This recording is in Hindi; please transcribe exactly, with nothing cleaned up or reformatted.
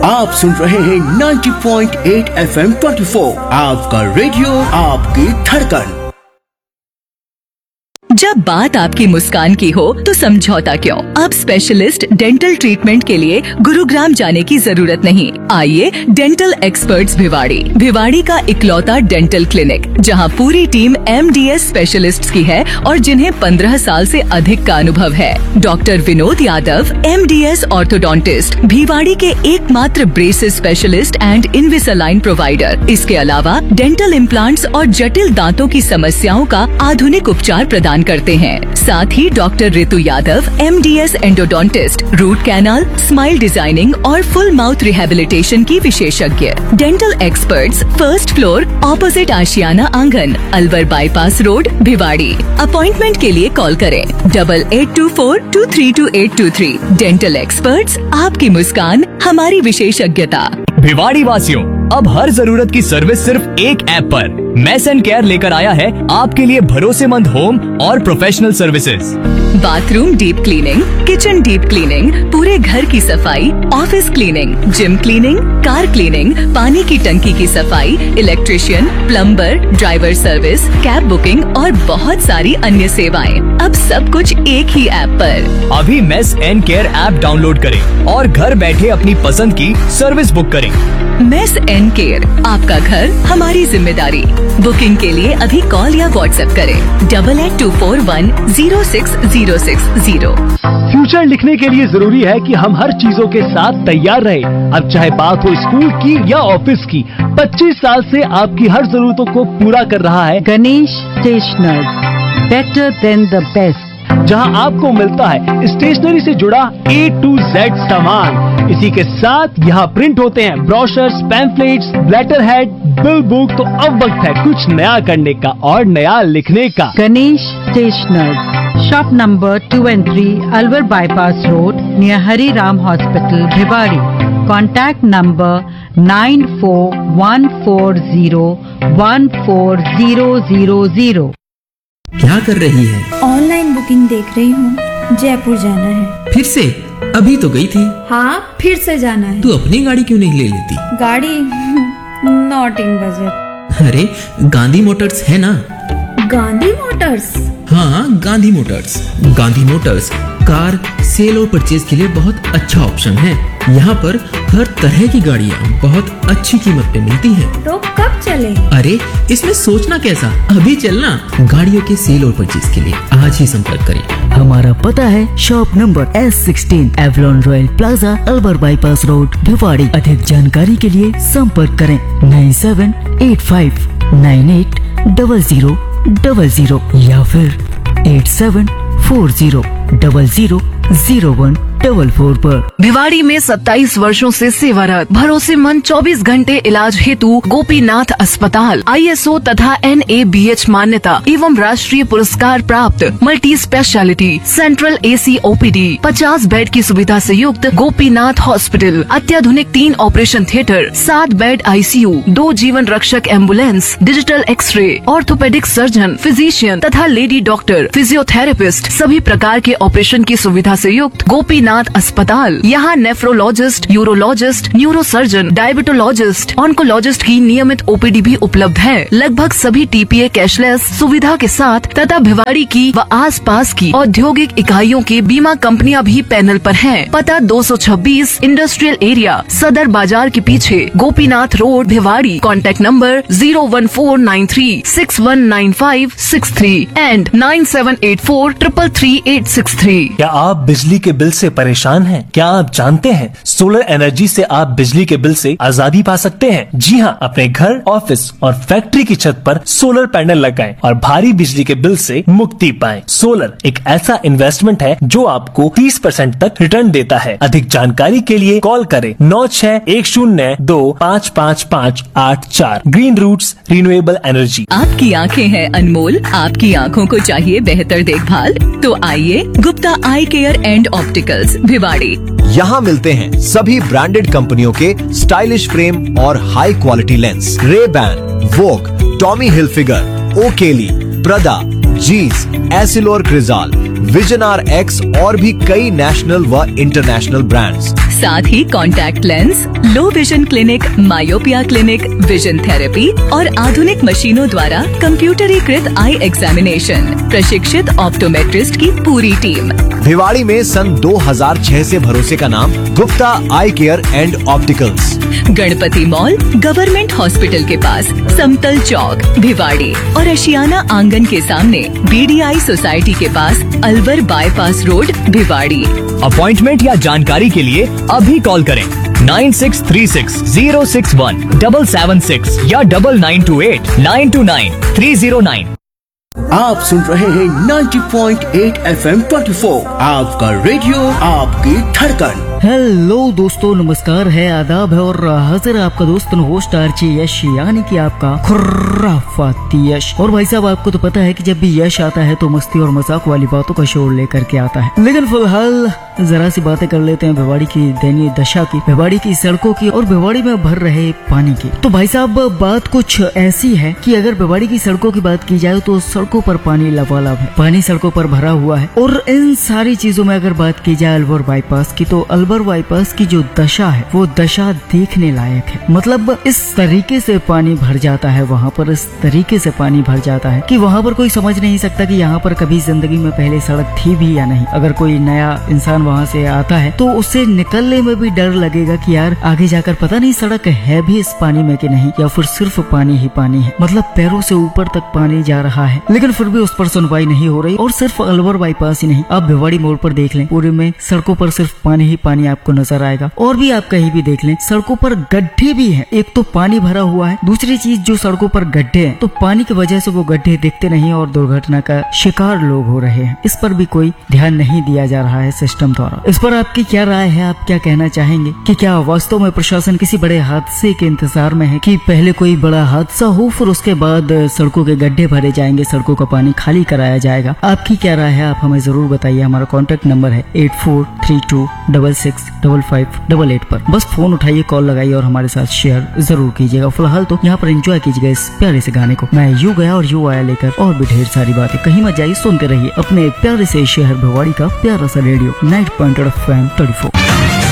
आप सुन रहे हैं नब्बे पॉइंट आठ एफ एम चौबीस, आपका रेडियो, आपकी धड़कन। जब बात आपकी मुस्कान की हो तो समझौता क्यों? अब स्पेशलिस्ट डेंटल ट्रीटमेंट के लिए गुरुग्राम जाने की जरूरत नहीं। आइए डेंटल एक्सपर्ट्स भिवाड़ी भिवाड़ी का इकलौता डेंटल क्लिनिक, जहां पूरी team M D S specialists की है और जिन्हें पंद्रह साल से अधिक का अनुभव है। Doctor Vinod Yadav, M D S orthodontist, Bhiwadi के एकमात्र ब्रेसेस स्पेशलिस्ट एंड इनविसालाइन प्रोवाइडर। इसके अलावा डेंटल इम्प्लांट्स और जटिल दांतों की समस्याओं का आधुनिक उपचार प्रदान करते हैं। साथ ही डॉक्टर ऋतु Yadav, M D S endodontist, root canal, smile designing और फुल माउथ रिहेबिलिटेशन की विशेषज्ञ। Dental experts, first floor, opposite आशियाना आंगन, Alwar bypass road, Bhiwadi. Appointment के लिए कॉल करें double eight to four to three to eight to three. Dental experts, आपकी मुस्कान हमारी विशेषज्ञता। भिवाड़ी वासियों, अब हर जरूरत की सर्विस सिर्फ एक ऐप पर। मेस एंड केयर लेकर आया है आपके लिए भरोसेमंद होम और professional services. Bathroom deep cleaning, kitchen deep cleaning, पूरे घर की सफाई, office cleaning, gym cleaning, car cleaning, पानी की टंकी की सफाई, electrician, plumber, driver service, cab booking और बहुत सारी अन्य सेवाएं। अब सब कुछ एक ही ऐप पर। अभी mess and care app download करें और घर बैठे अपनी पसंद की सर्विस बुक करें। मेस एंड केयर, आपका घर हमारी जिम्मेदारी। बुकिंग के लिए अभी कॉल या व्हाट्सएप करें double eight to four one zero six zero six zero. Future लिखने के लिए जरूरी है कि हम हर चीजों के साथ तैयार रहें। अब चाहे बात हो स्कूल की या ऑफिस की, पच्चीस साल से आपकी हर जरूरतों को पूरा कर रहा है Ganesh stationers, better than the best, जहां आपको मिलता है स्टेशनरी से जुड़ा ए टू जेड सामान। इसी के साथ यहाँ प्रिंट होते हैं brochures, pamphlets, letter head, bill book. तो अब वक्त है कुछ नया करने का और नया लिखने का। Ganesh stationers, shop number two and three, Alwar bypass road, near Hari Ram hospital, Bhiwadi. Contact number nine four one four zero one four zero zero zero. क्या कर रही है? ऑनलाइन बुकिंग देख रही हूँ। जयपुर जाना है। फिर से? अभी तो गई थी। हाँ, फिर से जाना है। तू अपनी गाड़ी क्यों नहीं ले लेती? गाड़ी नॉट इन बजट। अरे गांधी मोटर्स है ना। गांधी मोटर्स? हाँ, Gandhi Motors. Gandhi Motors car cell और परचेज के लिए बहुत अच्छा ऑप्शन है। यहाँ पर हर तरह की गाड़ियाँ बहुत अच्छी कीमत पे मिलती हैं। तो कब चले? अरे इसमें सोचना कैसा, अभी चलना। गाड़ियों के सेल और परचेज के लिए आज ही संपर्क करें। हमारा पता है shop number S sixteen, Avalon royal plaza, Alwar bypass road, Bhiwadi. अधिक जानकारी के लिए संपर्क करें nine seven eight five nine eight double zero double zero या फिर eight seven four zero double zero zero one double four पर। भिवाड़ी में सत्ताईस वर्षों से सेवारत भरोसेमंद चौबीस घंटे इलाज हेतु गोपीनाथ अस्पताल, आई एस ओ तथा एन ए बी एच मान्यता एवं राष्ट्रीय पुरस्कार प्राप्त मल्टी स्पेशलिटी सेंट्रल ए सी ओ पी डी, पचास बेड की सुविधा से युक्त गोपीनाथ हॉस्पिटल, अत्याधुनिक तीन ऑपरेशन थिएटर, सात बेड आई सी यू, दो जीवन रक्षक ambulance, digital x ray, orthopaedic surgeon, physician तथा लेडी डॉक्टर, फिजियोथेरेपिस्ट, सभी प्रकार के ऑपरेशन की सुविधा से युक्त गोपीनाथ अस्पताल। यहाँ nephrologist, urologist, neurosurgeon, diabetologist, oncologist की नियमित ओ पी डी भी उपलब्ध है। लगभग सभी टी पी ए कैशलेस सुविधा के साथ तथा भिवाड़ी की व आसपास की औद्योगिक इकाइयों की बीमा कंपनियां भी पैनल पर हैं। पता दो सौ छब्बीस इंडस्ट्रियल एरिया, सदर बाजार के पीछे, Gopinath road, Bhiwadi. Contact number zero one four nine three six one nine five six three and nine seven eight four triple three eight six three. क्या आप बिजली के बिल से परेशान हैं? क्या आप जानते हैं सोलर एनर्जी से आप बिजली के बिल से आजादी पा सकते हैं? जी हाँ, अपने घर, ऑफिस और फैक्ट्री की छत पर सोलर पैनल लगाएं और भारी बिजली के बिल से मुक्ति पाएं। सोलर एक ऐसा इन्वेस्टमेंट है जो आपको तीस परसेंट तक रिटर्न देता है। अधिक जानकारी के लिए कॉल करें नौ छह एक शून्य दो पाँच पाँच पाँच आठ चार। Green roots renewable energy. आपकी आंखें हैं अनमोल, आपकी आंखों को चाहिए बेहतर देखभाल, तो आइए गुप्ता आई केयर एंड ऑप्टिकल्स, भिवाड़ी। यहाँ मिलते हैं सभी ब्रांडेड कंपनियों के स्टाइलिश फ्रेम और हाई क्वालिटी लेंस। रे-बैन, वोग, टॉमी हिलफिगर, ओकेली, प्रदा, जीस, एसिलोर क्रिजाल, विजन आर एक्स और भी कई नेशनल व इंटरनेशनल ब्रांड्स। साथ ही contact lens, low vision clinic, myopia clinic, vision therapy और आधुनिक मशीनों द्वारा कंप्यूटरीकृत आई एग्जामिनेशन, प्रशिक्षित ऑप्टोमेट्रिस्ट की पूरी टीम। भिवाड़ी में सन दो हज़ार छह से भरोसे का नाम गुप्ता आई care and opticals. Ganpati mall, government hospital के पास, समतल चौक, भिवाड़ी और एशियाना आंगन के सामने, बीडीआई सोसाइटी के पास, Alwar bypass road, Bhiwadi. Appointment या जानकारी के लिए अभी कॉल करें nine six three six zero six one double seven six या double nine to eight nine to nine three zero nine. आप सुन रहे हैं नब्बे पॉइंट आठ एफ एम चौबीस, आपका रेडियो, आपकी धड़कन। हेलो दोस्तों, नमस्कार है, आदाब है और हाजिर आपका दोस्त होस्ट आरजे यश, यानी कि आपका खुर्राफाती यश। और भाई साहब, आपको तो पता है कि जब भी यश आता है तो मस्ती और मजाक वाली बातों का शोर लेकर के आता है। लेकिन फिलहाल जरा सी बातें कर लेते हैं भिवाड़ी की दयनीय दशा की, भिवाड़ी की सड़कों की और भिवाड़ी में भर रहे पानी की। तो भाई साहब, बात कुछ ऐसी है कि अगर भिवाड़ी की सड़कों की बात की जाए तो सड़कों पर पानी लबालब है, पानी सड़कों पर भरा हुआ है। और इन सारी चीजों में अगर बात की जाए अलवर बाईपास की, तो अलवर बाईपास की जो दशा है वो दशा देखने लायक है। मतलब इस तरीके से पानी भर जाता है वहाँ पर, इस तरीके से पानी भर जाता है कि वहाँ पर कोई समझ नहीं सकता कि यहाँ पर कभी जिंदगी में पहले सड़क थी भी या नहीं। अगर कोई नया इंसान वहाँ से आता है तो उससे निकलने में भी डर लगेगा कि यार आगे जाकर पता नहीं सड़क है भी इस पानी में कि नहीं, या फिर सिर्फ पानी ही पानी है। मतलब पैरों से ऊपर तक पानी जा रहा है, लेकिन फिर भी उस पर सुनवाई नहीं हो रही। और सिर्फ अलवर बाईपास ही नहीं, आप भिवाड़ी मोड़ पर देख लें, पूरे में सड़कों पर सिर्फ पानी ही पानी आपको नजर आएगा। और भी आप कहीं भी देख लें, सड़कों पर गड्ढे भी हैं। एक तो पानी भरा हुआ है, दूसरी चीज जो सड़कों पर गड्ढे हैं तो पानी की वजह से वो गड्ढे दिखते नहीं और दुर्घटना का शिकार लोग हो रहे हैं। इस पर भी कोई ध्यान नहीं दिया जा रहा है सिस्टम द्वारा। इस पर आपकी क्या राय है? आप क्या कहना चाहेंगे कि क्या वास्तव में प्रशासन किसी बड़े हादसे के इंतजार में है कि पहले कोई बड़ा हादसा हो फिर उसके बाद सड़कों के गड्ढे भरे जाएंगे, सड़कों का पानी खाली कराया जाएगा? आपकी क्या राय है? आप हमें जरूर बताइए। हमारा कॉन्टेक्ट नंबर है eight four three to double six double five double eight पर। बस फोन उठाइए, कॉल लगाइए और हमारे साथ शेयर जरूर कीजिएगा। फिलहाल तो यहाँ पर एंजॉय कीजिएगा इस प्यारे से गाने को। मैं यू गया और यू आया लेकर और भी ढेर सारी बातें। कहीं मत जाइए, सुनते रहिए अपने प्यारे से शहर भिवाड़ी का प्यारा सा radio night point F M चौबीस।